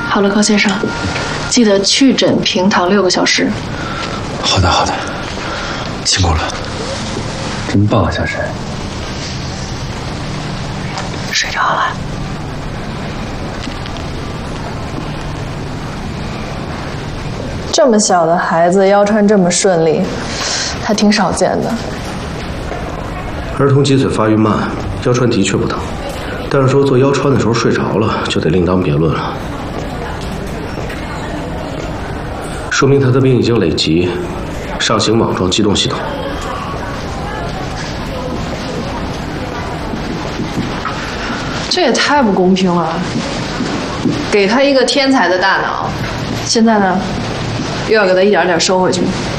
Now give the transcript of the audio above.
好了，高先生，记得去诊平躺6个小时。 好的，好的，辛苦了，真棒啊，小沈。 睡着了。 这么小的孩子腰穿这么顺利，还挺少见的。 儿童脊髓发育慢，腰穿的确不疼，但是说做腰穿的时候睡着了，就得另当别论了。说明他的病已经累及上行网状机动系统。 这也太不公平了！给他一个天才的大脑，现在呢，又要给他一点点收回去。